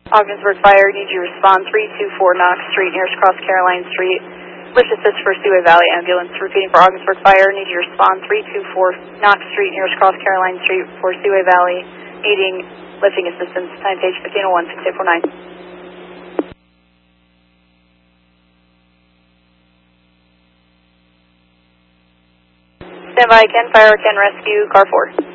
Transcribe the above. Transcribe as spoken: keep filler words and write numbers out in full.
Ogdensburg Fire, need you to respond three two four Knox Street, nearest Cross Caroline Street. Lift assist for Seaway Valley Ambulance. Repeating for Ogdensburg Fire, need you to respond three two four Knox Street, nearest Cross Caroline Street for Seaway Valley, needing lifting assistance. Time page fifteen oh one, six eight four nine. Stand by, Ken Fire, Ken Rescue, car four.